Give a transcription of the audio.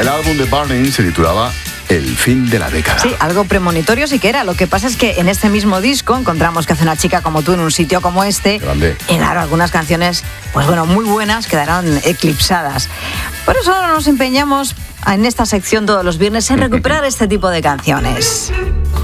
El álbum de Burning se titulaba El fin de la década. Sí, algo premonitorio sí que era. Lo que pasa es que en este mismo disco encontramos que hace una chica como tú en un sitio como este. Grande. Y claro, algunas canciones, pues bueno, muy buenas quedaron eclipsadas. Por eso nos empeñamos en esta sección todos los viernes en recuperar este tipo de canciones.